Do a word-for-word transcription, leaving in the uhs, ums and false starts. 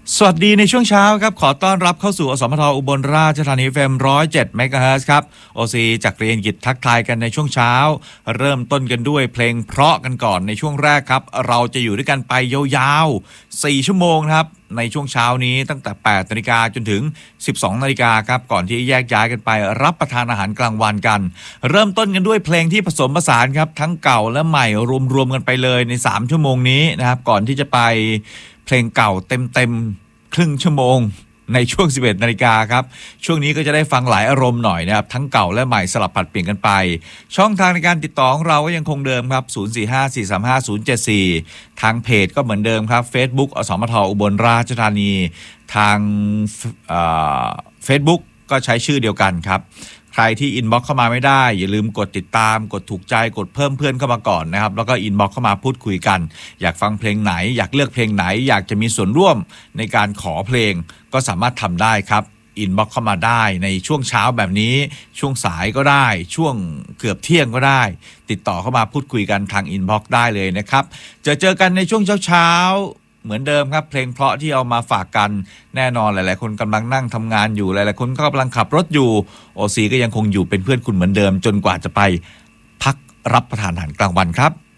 สวัสดีในช่วงเช้าครับขอต้อนรับเข้าสู่อสมทอุบลราชธานี เอฟ เอ็ม หนึ่งร้อยเจ็ดเมกะเฮิรตซ์ครับโอซีจากเรียนกิจทักทายกันในช่วงเช้าเริ่มต้นกันด้วยเพลงเพราะกันก่อนในช่วงแรกครับเราจะอยู่ด้วยกันไปยาวๆสี่ชั่วโมงครับในช่วงเช้านี้ตั้งแต่แปดนาฬิกาจนถึงสิบสองนาฬิกาครับก่อนที่แยกย้ายกันไปรับประทานอาหารกลางวันกันเริ่มต้นกันด้วยเพลงที่ผสมผสานครับทั้งเก่าและใหม่รวมๆกันไปเลยในสามชั่วโมงนี้นะครับก่อนที่จะไปเพลงเก่าเต็มๆครึ่งชั่วโมงในช่วงสิบเอ็ดนาฬิกาครับช่วงนี้ก็จะได้ฟังหลายอารมณ์หน่อยนะครับทั้งเก่าและใหม่สลับผัดเปลี่ยนกันไปช่องทางในการติดต่อของเราก็ยังคงเดิมครับศูนย์ สี่ ห้า สี่ สาม ห้า ศูนย์ เจ็ด สี่ทางเพจก็เหมือนเดิมครับ Facebook อสมทอุบลราชธานีทางเอ่อ Facebook ก็ใช้ชื่อเดียวกันครับใครที่อินบ็อกซ์เข้ามาไม่ได้อย่าลืมกดติดตามกดถูกใจกดเพิ่มเพื่อนเข้ามาก่อนนะครับแล้วก็อินบ็อกซ์เข้ามาพูดคุยกันอยากฟังเพลงไหนอยากเลือกเพลงไหนอยากจะมีส่วนร่วมในการขอเพลงก็สามารถทำได้ครับอินบ็อกซ์เข้ามาได้ในช่วงเช้าแบบนี้ช่วงสายก็ได้ช่วงเกือบเที่ยงก็ได้ติดต่อเข้ามาพูดคุยกันทางอินบ็อกซ์ได้เลยนะครับจะเจอกันในช่วงเช้าๆเหมือนเดิมครับเพลงเพราะที่เอามาฝากกันแน่นอนหลายๆคนกำลังนั่งทำงานอยู่หลายๆคนก็กำลังขับรถอยู่โอซีก็ยังคงอยู่เป็นเพื่อนคุณเหมือนเดิมจนกว่าจะไปพักรับประทานอาหารกลางวันครับ